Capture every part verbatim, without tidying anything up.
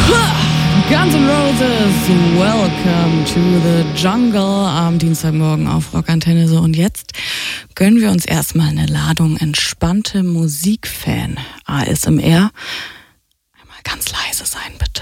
Guns N' Roses, Welcome to the Jungle am Dienstagmorgen auf Rockantenne. So, und jetzt gönnen wir uns erstmal eine Ladung entspannte Musikfan. A S M R. Einmal ganz leise sein, bitte.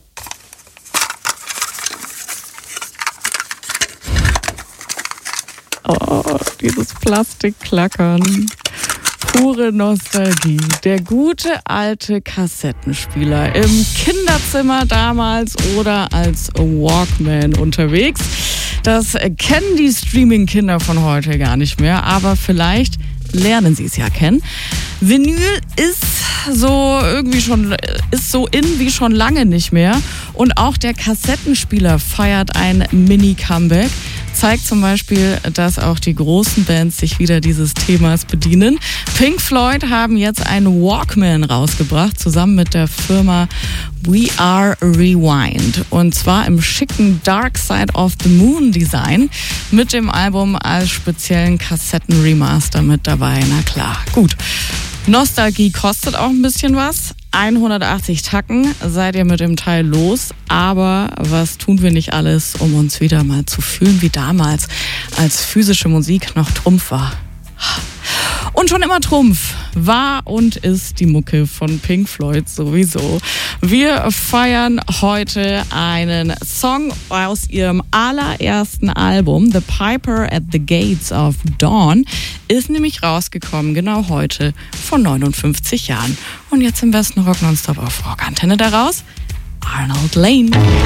Oh, dieses Plastikklackern. Pure Nostalgie. Der gute alte Kassettenspieler im Kinderzimmer damals oder als Walkman unterwegs. Das kennen die Streaming-Kinder von heute gar nicht mehr, aber vielleicht lernen sie es ja kennen. Vinyl ist so irgendwie schon, ist so in wie schon lange nicht mehr. Und auch der Kassettenspieler feiert ein Mini-Comeback. Zeigt zum Beispiel, dass auch die großen Bands sich wieder dieses Themas bedienen. Pink Floyd haben jetzt einen Walkman rausgebracht, zusammen mit der Firma We Are Rewind. Und zwar im schicken Dark Side of the Moon Design mit dem Album als speziellen Kassetten-Remaster mit dabei. Na klar, gut. Nostalgie kostet auch ein bisschen was. hundertachtzig Tacken seid ihr mit dem Teil los. Aber was tun wir nicht alles, um uns wieder mal zu fühlen wie damals, als physische Musik noch Trumpf war? Und schon immer Trumpf war und ist die Mucke von Pink Floyd sowieso. Wir feiern heute einen Song aus ihrem allerersten Album, The Piper at the Gates of Dawn, ist nämlich rausgekommen, genau heute, vor neunundfünfzig Jahren. Und jetzt im besten Rock Nonstop auf Rockantenne daraus, Arnold Layne.